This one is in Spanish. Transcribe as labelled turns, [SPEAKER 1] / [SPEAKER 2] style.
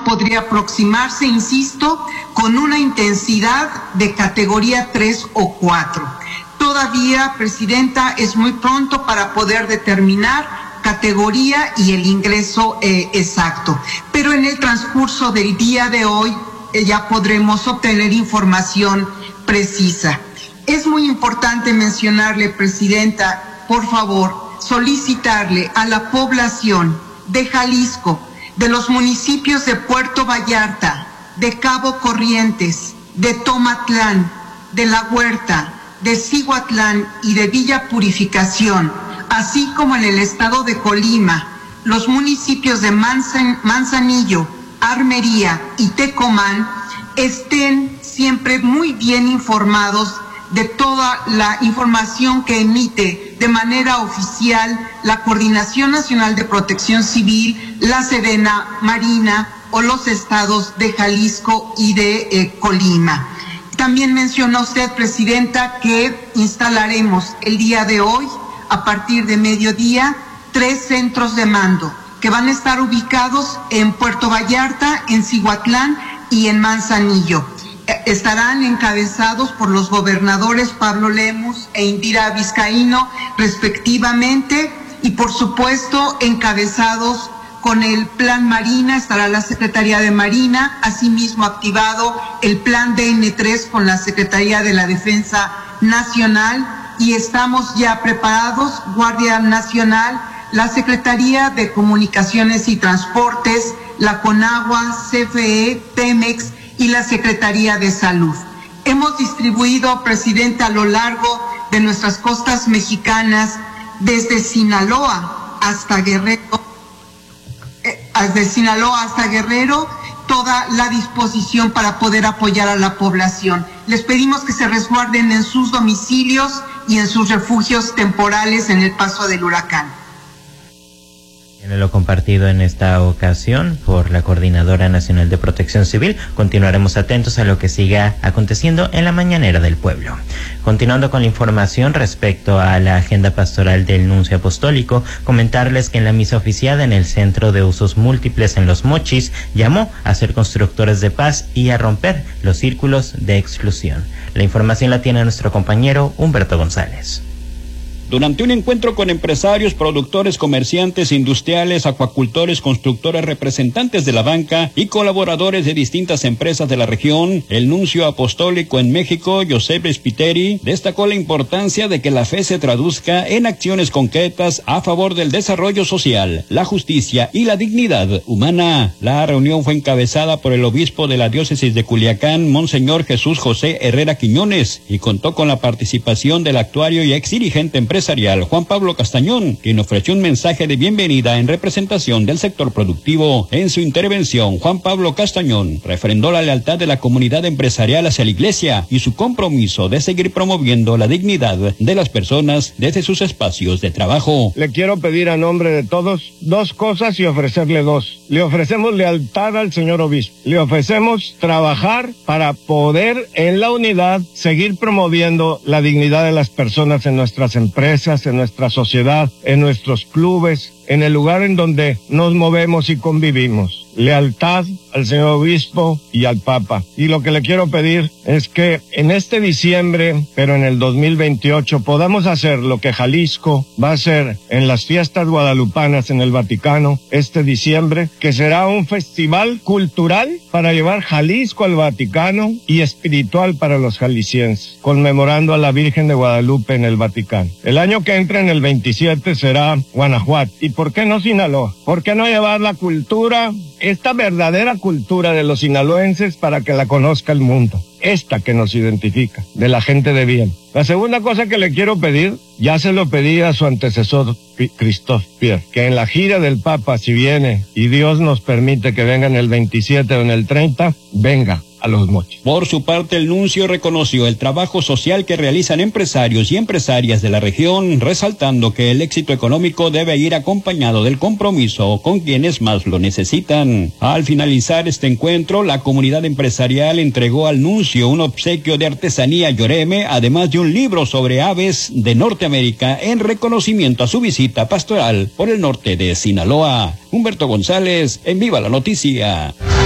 [SPEAKER 1] podría aproximarse, insisto, con una intensidad de categoría 3 o 4. Todavía, Presidenta, es muy pronto para poder determinar categoría y el ingreso exacto. Pero en el transcurso del día de hoy ya podremos obtener información precisa. Es muy importante mencionarle, Presidenta, por favor, solicitarle a la población de Jalisco, de los municipios de Puerto Vallarta, de Cabo Corrientes, de Tomatlán, de La Huerta, de Cihuatlán y de Villa Purificación, así como en el estado de Colima, los municipios de Manzanillo, Armería y Tecomán, estén siempre muy bien informados de toda la información que emite de manera oficial la Coordinación Nacional de Protección Civil, la Sedena, Marina o los estados de Jalisco y de Colima. También mencionó usted, Presidenta, que instalaremos el día de hoy, a partir de mediodía, 3 centros de mando que van a estar ubicados en Puerto Vallarta, en Cihuatlán y en Manzanillo. Estarán encabezados por los gobernadores Pablo Lemus e Indira Vizcaíno, respectivamente, y por supuesto encabezados con el Plan Marina, estará la Secretaría de Marina, asimismo activado el Plan DN3 con la Secretaría de la Defensa Nacional, y estamos ya preparados, Guardia Nacional, la Secretaría de Comunicaciones y Transportes, la CONAGUA, CFE, Pemex y la Secretaría de Salud. Hemos distribuido, Presidenta, a lo largo de nuestras costas mexicanas, desde Sinaloa hasta Guerrero, toda la disposición para poder apoyar a la población. Les pedimos que se resguarden en sus domicilios y en sus refugios temporales en el paso del huracán.
[SPEAKER 2] En lo compartido en esta ocasión por la Coordinadora Nacional de Protección Civil, continuaremos atentos a lo que siga aconteciendo en la Mañanera del Pueblo. Continuando con la información respecto a la agenda pastoral del Nuncio Apostólico, comentarles que en la misa oficiada en el Centro de Usos Múltiples en Los Mochis, llamó a ser constructores de paz y a romper los círculos de exclusión. La información la tiene nuestro compañero Humberto González.
[SPEAKER 3] Durante un encuentro con empresarios, productores, comerciantes, industriales, acuacultores, constructores, representantes de la banca y colaboradores de distintas empresas de la región, el nuncio apostólico en México, Josep Spiteri, destacó la importancia de que la fe se traduzca en acciones concretas a favor del desarrollo social, la justicia y la dignidad humana. La reunión fue encabezada por el obispo de la diócesis de Culiacán, Monseñor Jesús José Herrera Quiñones, y contó con la participación del actuario y ex dirigente empresarial Juan Pablo Castañón, quien ofreció un mensaje de bienvenida en representación del sector productivo. En su intervención, Juan Pablo Castañón refrendó la lealtad de la comunidad empresarial hacia la Iglesia y su compromiso de seguir promoviendo la dignidad de las personas desde sus espacios de trabajo.
[SPEAKER 4] Le quiero pedir a nombre de todos 2 cosas y ofrecerle 2. Le ofrecemos lealtad al señor obispo. Le ofrecemos trabajar para poder en la unidad seguir promoviendo la dignidad de las personas en nuestras empresas, en nuestra sociedad, en nuestros clubes, en el lugar en donde nos movemos y convivimos. Lealtad al señor obispo y al Papa. Y lo que le quiero pedir es que en este diciembre, pero en el 2028, podamos hacer lo que Jalisco va a hacer en las fiestas guadalupanas en el Vaticano este diciembre, que será un festival cultural para llevar Jalisco al Vaticano y espiritual para los jaliscienses, conmemorando a la Virgen de Guadalupe en el Vaticano. El año que entra, en el 27, será Guanajuato. ¿Y por qué no Sinaloa? ¿Por qué no llevar la cultura, esta verdadera cultura de los sinaloenses, para que la conozca el mundo? Esta que nos identifica, de la gente de bien. La segunda cosa que le quiero pedir, ya se lo pedí a su antecesor Christophe Pierre, que en la gira del Papa, si viene y Dios nos permite que venga en el 27 o en el 30, venga a Los Mochis.
[SPEAKER 3] Por su parte, el nuncio reconoció el trabajo social que realizan empresarios y empresarias de la región, resaltando que el éxito económico debe ir acompañado del compromiso con quienes más lo necesitan. Al finalizar este encuentro, la comunidad empresarial entregó al nuncio un obsequio de artesanía Yoreme, además de un libro sobre aves de Norteamérica en reconocimiento a su visita pastoral por el norte de Sinaloa. Humberto González, en Viva la Noticia.